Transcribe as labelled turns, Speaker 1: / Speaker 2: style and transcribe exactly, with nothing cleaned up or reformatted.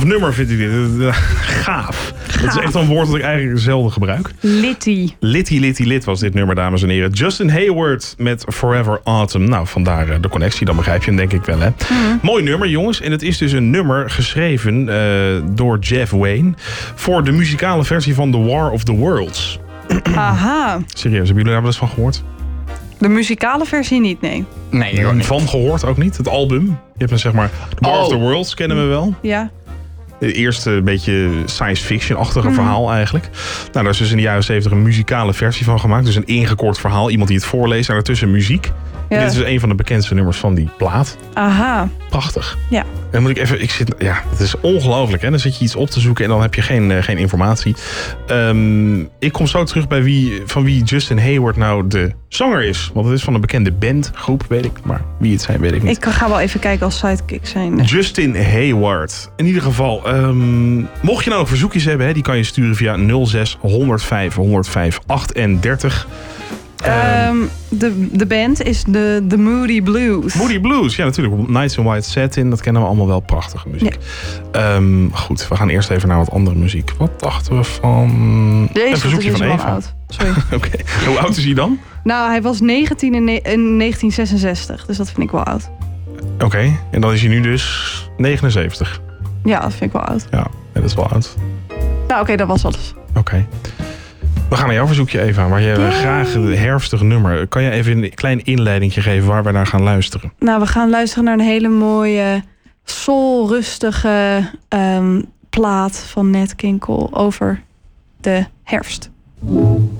Speaker 1: gaaf nummer vind ik dit. Gaaf. gaaf. Dat is echt een woord dat ik eigenlijk zelden gebruik.
Speaker 2: Litty.
Speaker 1: Litty, litty, lit was dit nummer, dames en heren. Justin Hayward met Forever Autumn. Nou, vandaar de connectie, dan begrijp je hem denk ik wel, hè. Mm. Mooi nummer, jongens. En het is dus een nummer geschreven uh, door Jeff Wayne voor de muzikale versie van The War of the Worlds.
Speaker 2: Aha.
Speaker 1: Serieus, hebben jullie daar wel eens van gehoord?
Speaker 2: De muzikale versie niet, nee.
Speaker 3: Nee, ik ook niet.
Speaker 1: Van gehoord ook niet, het album. Je hebt dan zeg maar The War oh. of the Worlds, kennen we wel.
Speaker 2: Ja.
Speaker 1: Het eerste beetje science fiction-achtige mm. verhaal eigenlijk. Nou, daar is dus in de jaren zeventig een muzikale versie van gemaakt. Dus een ingekort verhaal, iemand die het voorleest en daartussen muziek. Ja. Dit is dus een van de bekendste nummers van die plaat.
Speaker 2: Aha.
Speaker 1: Prachtig.
Speaker 2: Ja.
Speaker 1: En dan moet ik even, ik zit, ja, het is ongelooflijk. Hè? Dan zit je iets op te zoeken en dan heb je geen, uh, geen informatie. Um, ik kom zo terug bij wie, van wie Justin Hayward nou de zanger is. Want het is van een bekende bandgroep, weet ik. Maar wie het zijn, weet ik niet.
Speaker 2: Ik ga wel even kijken als sidekick zijn.
Speaker 1: Justin Hayward. In ieder geval, um, mocht je nou nog verzoekjes hebben, hè, die kan je sturen via nul zes honderdvijf honderdvijf achtendertig.
Speaker 2: Um, de, de band is de, de Moody Blues.
Speaker 1: Moody Blues, ja natuurlijk. Nights in White Satin, dat kennen we allemaal wel. Prachtige muziek. Ja. Um, goed, we gaan eerst even naar wat andere muziek. Wat dachten we van...
Speaker 2: Deze
Speaker 1: een verzoekje van Eva.
Speaker 2: Oud. Sorry.
Speaker 1: Oké. Okay. Hoe oud is hij dan?
Speaker 2: Nou, hij was negentien in, ne- in negentien zesenzestig. Dus dat vind ik wel oud.
Speaker 1: Oké. Okay. En dan is hij nu dus negenenzeventig.
Speaker 2: Ja, dat vind ik wel oud.
Speaker 1: Ja, ja dat is wel oud.
Speaker 2: Nou, oké, okay, dat was alles.
Speaker 1: Oké. Okay. We gaan naar jouw verzoekje, Eva, waar je yeah. graag een herfstig nummer... Kan je even een klein inleidingje geven waar we naar gaan luisteren?
Speaker 2: Nou, we gaan luisteren naar een hele mooie, soul-rustige um, plaat van Nat King Cole over de herfst.